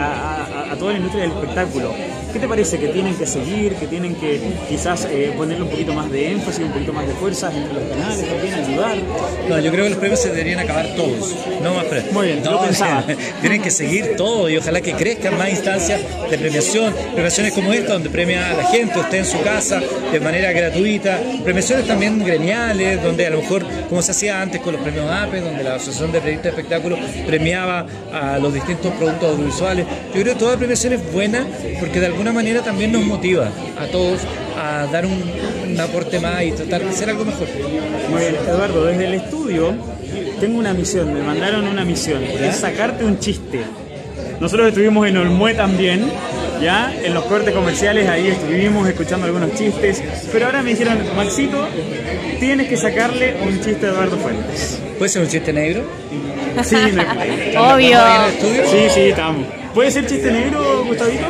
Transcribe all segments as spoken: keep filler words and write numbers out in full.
a, a, a toda la industria del espectáculo. ¿Qué te parece que tienen que seguir, que tienen que quizás eh, ponerle un poquito más de énfasis, un poquito más de fuerza entre los canales, también ayudar? No, yo creo que los premios se deberían acabar todos, no más premios. Muy bien, no, lo pensaba. Tienen que seguir todo y ojalá que crezcan más instancias de premiación, premiaciones como esta donde premia a la gente, usted en su casa, de manera gratuita, premiaciones también gremiales, donde a lo mejor, como se hacía antes con los premios A P E, donde la Asociación de Periodistas de Espectáculos premiaba a los distintos productos audiovisuales. Yo creo que toda premiación es buena porque de alguna manera también nos motiva a todos a dar un, un aporte más y tratar de hacer algo mejor. Muy bien, Eduardo, desde el estudio tengo una misión, me mandaron una misión, ¿ya? Es sacarte un chiste. Nosotros estuvimos en Olmué también, ya, en los cortes comerciales, ahí estuvimos escuchando algunos chistes, pero ahora me dijeron, Maxito, tienes que sacarle un chiste a Eduardo Fuentes. ¿Puede ser un chiste negro? Sí, no, obvio. Sí, sí, estamos. ¿Puede ser chiste negro, Gustavito?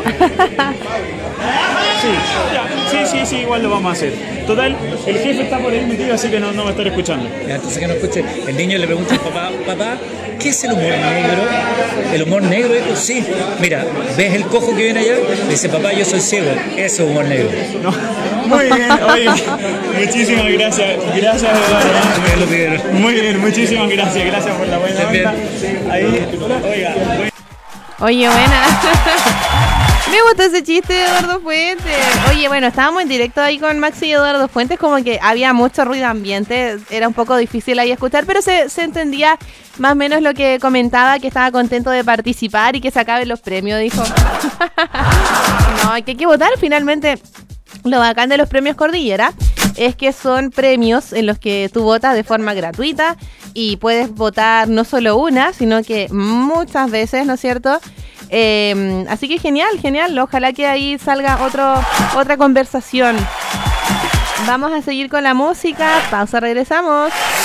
Sí, sí, sí, sí, igual lo vamos a hacer. Total, el jefe está por ahí metido, así que no, no va a estar escuchando. Ya, entonces que no escuche. El niño le pregunta al papá, papá, ¿qué es el humor negro? ¿El humor negro, hijo? Sí. Mira, ¿ves el cojo que viene allá? Le dice, papá, yo soy ciego. Eso es humor negro. No. Muy bien, oye, muchísimas gracias. Gracias, Eduardo. Muy bien, muchísimas gracias. Gracias por la buena onda. Ahí, oiga. Oye, buena. Me gustó ese chiste de Eduardo Fuentes. Oye, bueno, estábamos en directo ahí con Maxi y Eduardo Fuentes, como que había mucho ruido ambiente, era un poco difícil ahí escuchar, pero se, se entendía más o menos lo que comentaba, que estaba contento de participar y que se acaben los premios, dijo. No, hay que, hay que votar finalmente. Lo bacán de los premios Cordillera es que son premios en los que tú votas de forma gratuita y puedes votar no solo una, sino que muchas veces, ¿no es cierto? Eh, así que genial, genial. Ojalá que ahí salga otro, otra conversación. Vamos a seguir con la música. Pausa, regresamos.